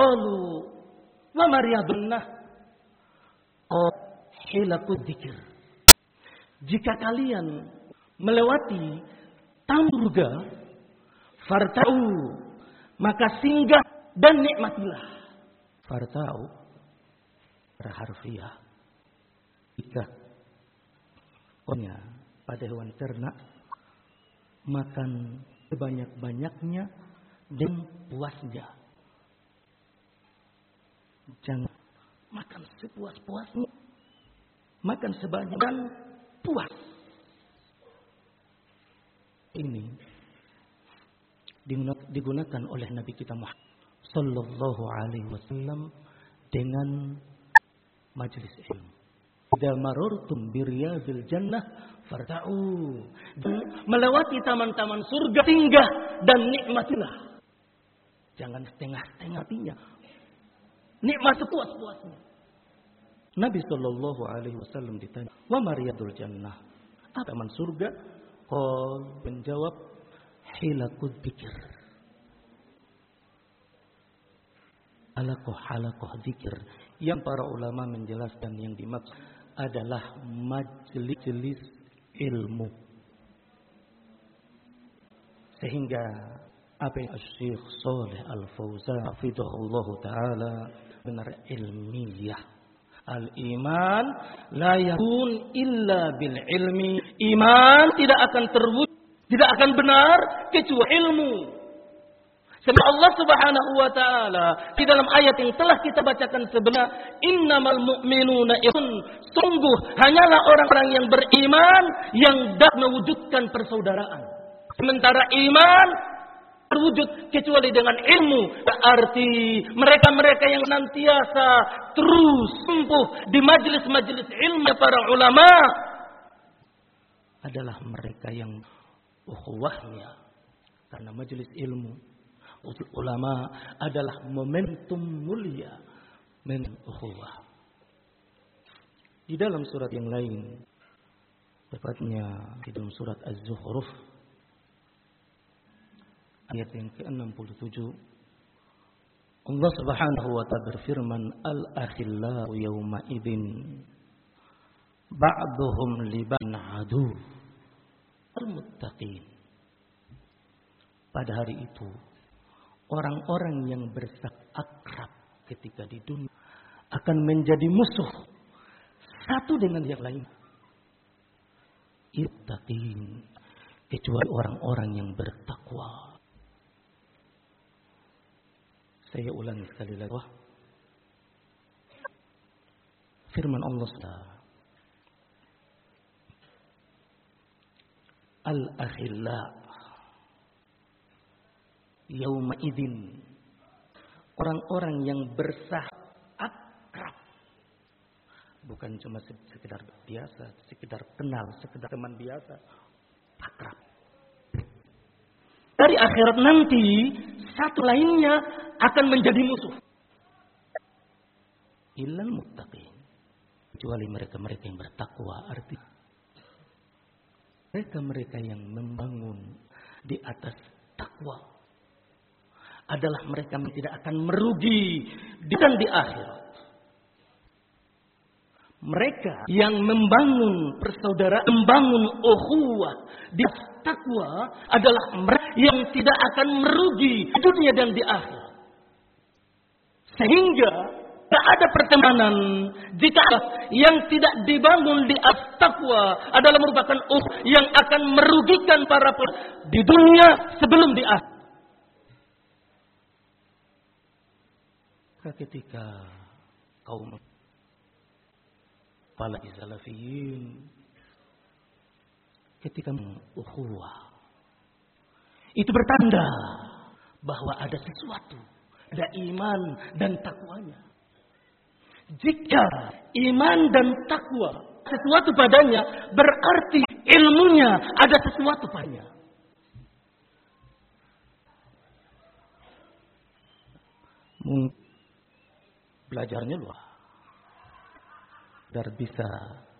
Qalu wa ma riyadun nah? Hilaqud dzikr. Jika kalian melewati taman surga, farta'u, maka singgah dan nikmatilah. Farta'u harfiah. Jika pada hewan ternak, makan sebanyak-banyaknya dan puasnya. Jangan makan sepuas-puasnya. Makan sebanyak dan puas. Ini digunakan oleh Nabi kita Muhammad sallallahu alaihi wasallam dengan majelis ilmu. Idza marartum biriyadil jannah farta'u. Melewati taman-taman surga, singgah dan nikmatilah. Jangan setengah-setengah hatinya. Nikmat sepuas-puasnya. Nabi sallallahu alaihi wasallam ditanya, "Wa mariyadul jannah?" Apa taman surga? Qal, menjawab, hilaqud dzikr. Halaqah dzikr. Yang para ulama menjelaskan yang dimaksud adalah majelis ilmu. Sehingga apa yang Syekh Shalih Al-Fauzan hafizahullah taala benar ilmiah. Al-iman la yakun illa bil ilmi. Iman tidak akan terwujud, tidak akan benar kecuali ilmu. Sebab Allah Subhanahu wa taala di dalam ayat yang telah kita bacakan sebelumnya, innamal mu'minuna ikhwatun, sungguh hanyalah orang-orang yang beriman yang dapat mewujudkan persaudaraan. Sementara iman terwujud kecuali dengan ilmu. Berarti mereka-mereka yang senantiasa terus sembuh di majelis-majelis ilmu para ulama adalah mereka yang ukhuwahnya, karena majelis ilmu ulama adalah momentum mulia men ukhuwah. Di dalam surat yang lain, tepatnya di dalam surat Az-Zukhruf ayat yang ke-67, Allah Subhanahu wa ta'ala berfirman, al-akhillau yawma idzin ba'duhum li ba'din adu al-muttaqin. Pada hari itu orang-orang yang akrab ketika di dunia akan menjadi musuh satu dengan yang lain. Ittaqin, kecuali orang-orang yang bertakwa. Saya ulangi sekali lagi. Firman Allah Ta'ala, al-akhilla yauma idzin, orang-orang yang akrab, bukan cuma sekedar biasa, sekedar kenal, sekedar teman biasa, akrab. Dari akhirat nanti satu lainnya akan menjadi musuh. Illal muttaqin, kecuali mereka-mereka yang bertakwa. Arti mereka-mereka yang membangun di atas takwa adalah mereka yang tidak akan merugi dan di akhirat. Mereka yang membangun persaudaraan, membangun ukhuwah di takwa adalah mereka yang tidak akan merugi di dunia dan di akhirat. Sehingga tak ada pertemanan jika yang tidak dibangun di atas takwa adalah merupakan yang akan merugikan para di dunia sebelum di akhirat. Ketika kaum para salafiyin ketika ukhuwah itu bertanda bahwa ada sesuatu, ada iman dan takwanya. Jika iman dan takwa sesuatu padanya, berarti ilmunya ada sesuatu padanya. Belajarnya luar, biar bisa